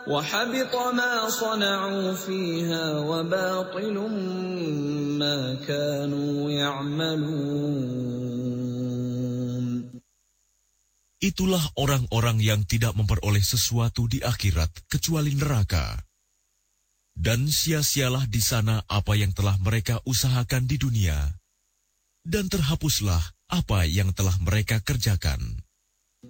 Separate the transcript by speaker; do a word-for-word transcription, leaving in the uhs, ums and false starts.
Speaker 1: وحبط ما صنعوا فيها وباطل ما كانوا يعملون.
Speaker 2: Itulah orang-orang yang tidak memperoleh sesuatu di akhirat kecuali neraka. Dan sia-sialah di sana apa yang telah mereka usahakan di dunia. Dan terhapuslah apa yang telah mereka kerjakan.